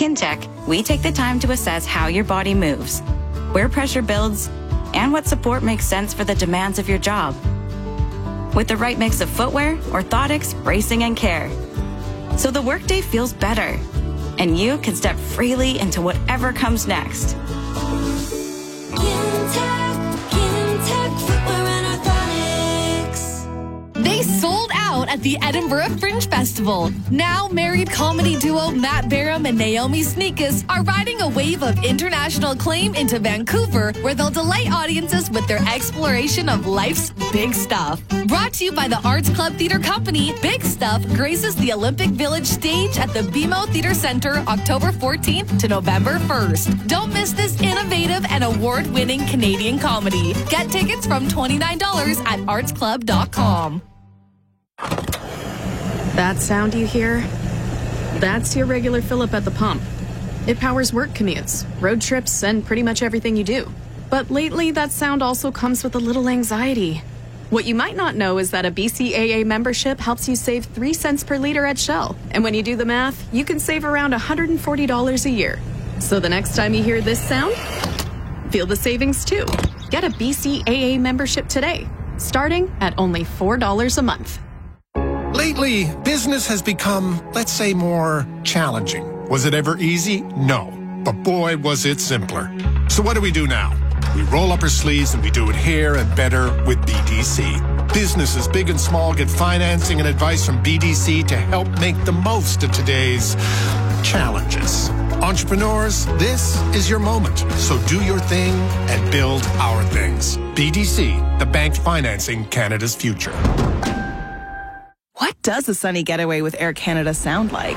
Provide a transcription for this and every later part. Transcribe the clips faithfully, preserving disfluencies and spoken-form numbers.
Kintec, we take the time to assess how your body moves, where pressure builds, and what support makes sense for the demands of your job. With the right mix of footwear, orthotics, bracing, and care. So the workday feels better, and you can step freely into whatever comes next. Kintec, Kintec Footwear and Orthotics. They sold out at the Edinburgh Fringe Festival. Now, married comedy duo Matt Barham and Naomi Sneakus are riding a wave of international acclaim into Vancouver, where they'll delight audiences with their exploration of life's big stuff. Brought to you by the Arts Club Theatre Company, Big Stuff graces the Olympic Village stage at the B M O Theatre Centre October fourteenth to November first. Don't miss this innovative and award-winning Canadian comedy. Get tickets from twenty-nine dollars at arts club dot com. That sound you hear? That's your regular fill-up at the pump. It powers work commutes, road trips, and pretty much everything you do. But lately, that sound also comes with a little anxiety. What you might not know is that a B C A A membership helps you save three cents per liter at Shell. And when you do the math, you can save around one hundred forty dollars a year. So the next time you hear this sound, feel the savings too. Get a B C A A membership today, starting at only four dollars a month. Lately, business has become, let's say, more challenging. Was it ever easy? No. But boy, was it simpler. So what do we do now? We roll up our sleeves and we do it here and better with B D C. Businesses big and small get financing and advice from B D C to help make the most of today's challenges. Entrepreneurs, this is your moment. So do your thing and build our things. B D C, the bank financing Canada's future. What does a sunny getaway with Air Canada sound like?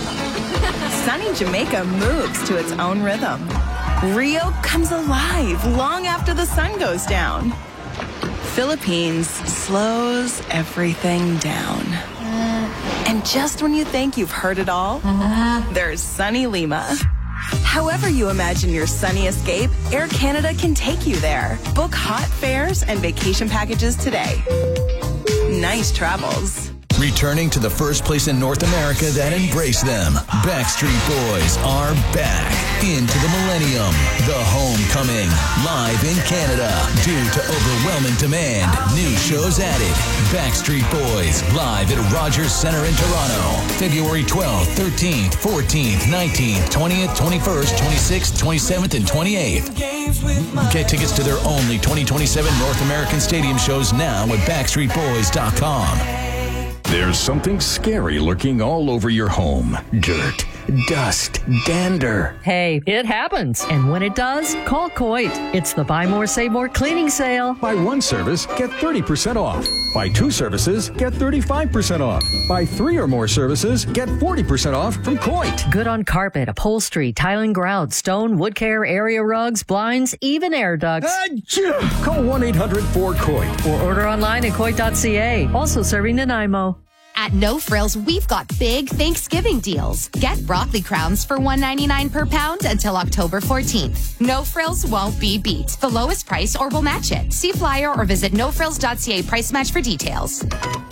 Sunny Jamaica moves to its own rhythm. Rio comes alive long after the sun goes down. Philippines slows everything down. And just when you think you've heard it all, there's sunny Lima. However you imagine your sunny escape, Air Canada can take you there. Book hot fares and vacation packages today. Nice travels. Returning to the first place in North America that embraced them, Backstreet Boys are back into the millennium. The Homecoming, live in Canada. Due to overwhelming demand, new shows added. Backstreet Boys, live at Rogers Centre in Toronto. February twelfth, thirteenth, fourteenth, nineteenth, twentieth, twenty-first, twenty-sixth, twenty-seventh, and twenty-eighth. Get tickets to their only twenty twenty-seven North American Stadium shows now at backstreet boys dot com. There's something scary lurking all over your home. Dirt, dust, dander. Hey, it happens. And when it does, call Coit. It's the Buy More, Save More cleaning sale. Buy one service, get thirty percent off. Buy two services, get thirty-five percent off. Buy three or more services, get forty percent off from Coit. Good on carpet, upholstery, tiling, grout, stone, wood care, area rugs, blinds, even air ducts. Achoo! Call one eight hundred four Coit. Or order online at coit dot c a. Also serving Nanaimo. At No Frills, we've got big Thanksgiving deals. Get broccoli crowns for one ninety-nine per pound until October fourteenth. No Frills won't be beat. The lowest price or we'll match it. See flyer or visit no frills dot c a price match for details.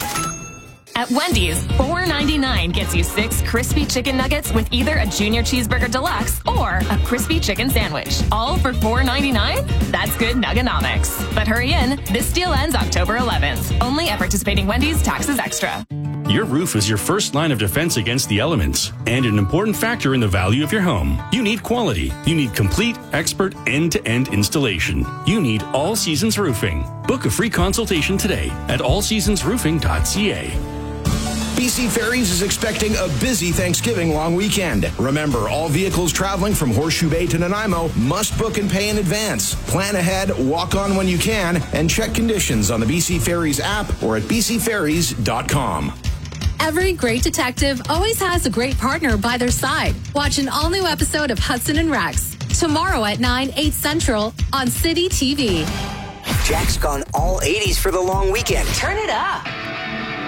At Wendy's, four ninety-nine gets you six crispy chicken nuggets with either a junior cheeseburger deluxe or a crispy chicken sandwich. All for four ninety-nine? That's good nuggonomics. But hurry in, this deal ends October eleventh. Only at participating Wendy's, taxes extra. Your roof is your first line of defense against the elements and an important factor in the value of your home. You need quality. You need complete, expert, end-to-end installation. You need All Seasons Roofing. Book a free consultation today at all seasons roofing dot c a. B C Ferries is expecting a busy Thanksgiving long weekend. Remember, all vehicles traveling from Horseshoe Bay to Nanaimo must book and pay in advance. Plan ahead, walk on when you can, and check conditions on the B C Ferries app or at b c ferries dot com. Every great detective always has a great partner by their side. Watch an all-new episode of Hudson and Rex tomorrow at nine, eight Central on City T V. Jack's gone all eighties for the long weekend. Turn it up.